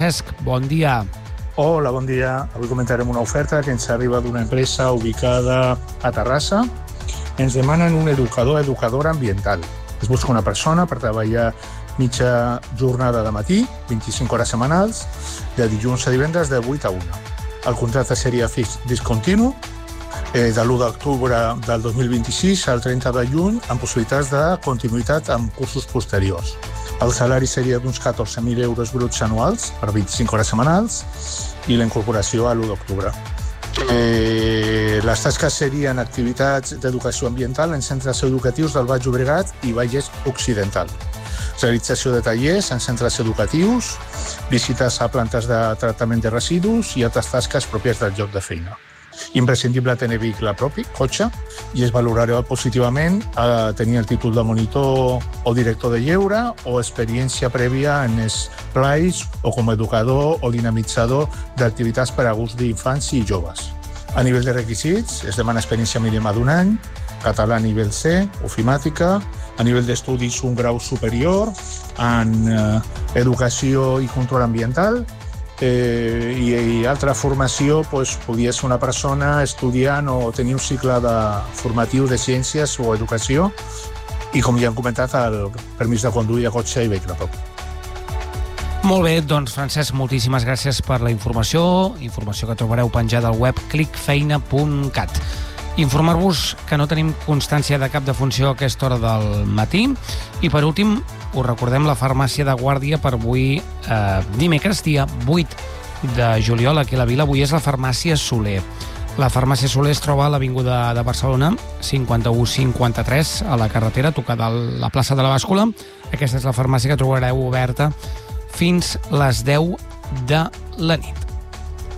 Francesc, bon dia. Hola, bon dia. Avui comentarem una oferta que ens arriba d'una empresa ubicada a Terrassa. Ens demanen un educadora ambiental. Es busca una persona per treballar mitja jornada de matí, 25 hores setmanals, de dilluns a divendres de 8 a 1. El contracte seria fix discontinu, de l'1 d'octubre del 2026 al 30 de juny, amb possibilitats de continuïtat amb cursos posteriors. El salari seria d'uns 14.000 euros bruts anuals per 25 hores setmanals i la incorporació a l'1 d'octubre. Les tasques serien activitats d'educació ambiental en centres educatius del Baix Llobregat i Vallès Occidental. Realització de tallers en centres educatius, visites a plantes de tractament de residus i altres tasques pròpies del lloc de feina. Imprescindible tenir vehicle propi, cotxe, i es valorarà positivament a tenir el títol de monitor o director de lleure o experiència prèvia en esplais o com a educador o dinamitzador d'activitats per a gust d'infants i joves. A nivell de requisits, es demana experiència mínima d'un any, català nivell C, ofimàtica, a nivell d'estudis un grau superior en educació i control ambiental, i altra formació podria ser una persona estudiant o tenir un cicle formatiu de ciències o educació i, com ja hem comentat, el permís de conduir a cotxe i vehicle propi. Molt bé, doncs Francesc, moltíssimes gràcies per la informació que trobareu penjada al web clicfeina.cat. Informar-vos que no tenim constància de cap defunció a aquesta hora del matí i, per últim, us recordem la farmàcia de guàrdia per avui, dimecres, dia 8 de juliol, aquí a la Vila. Avui és la farmàcia Soler. La farmàcia Soler es troba a l'Avinguda de Barcelona, 51-53, a la carretera, tocada a la plaça de la Bàscula. Aquesta és la farmàcia que trobareu oberta fins les 10 de la nit.